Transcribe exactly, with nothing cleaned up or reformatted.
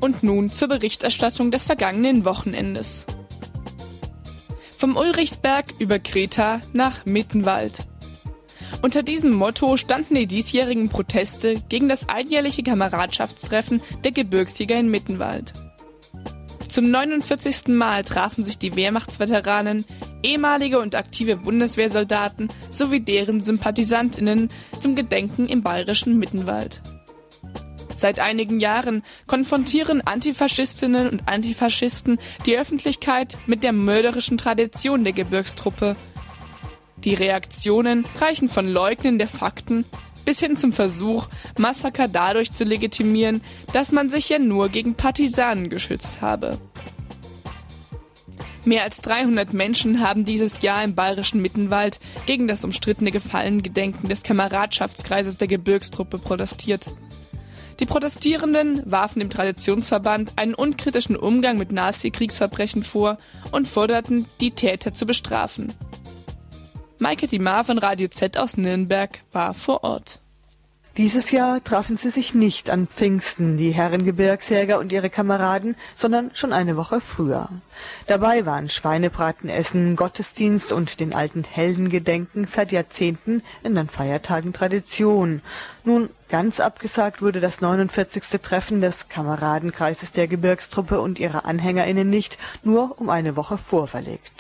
Und nun zur Berichterstattung des vergangenen Wochenendes. Vom Ulrichsberg über Kreta nach Mittenwald. Unter diesem Motto standen die diesjährigen Proteste gegen das alljährliche Kameradschaftstreffen der Gebirgsjäger in Mittenwald. Zum neunundvierzigsten Mal trafen sich die Wehrmachtsveteranen, ehemalige und aktive Bundeswehrsoldaten sowie deren SympathisantInnen zum Gedenken im bayerischen Mittenwald. Seit einigen Jahren konfrontieren Antifaschistinnen und Antifaschisten die Öffentlichkeit mit der mörderischen Tradition der Gebirgstruppe. Die Reaktionen reichen von Leugnen der Fakten bis hin zum Versuch, Massaker dadurch zu legitimieren, dass man sich ja nur gegen Partisanen geschützt habe. Mehr als dreihundert Menschen haben dieses Jahr im bayerischen Mittenwald gegen das umstrittene Gefallengedenken des Kameradschaftskreises der Gebirgstruppe protestiert. Die Protestierenden warfen dem Traditionsverband einen unkritischen Umgang mit Nazi-Kriegsverbrechen vor und forderten, die Täter zu bestrafen. Maike Dimar von Radio Z aus Nürnberg war vor Ort. Dieses Jahr trafen sie sich nicht an Pfingsten, die Herren Gebirgsjäger und ihre Kameraden, sondern schon eine Woche früher. Dabei waren Schweinebratenessen, Gottesdienst und den alten Heldengedenken seit Jahrzehnten in den Feiertagen Tradition. Nun, ganz abgesagt wurde das neunundvierzigste Treffen des Kameradenkreises der Gebirgstruppe und ihrer AnhängerInnen nicht, nur um eine Woche vorverlegt.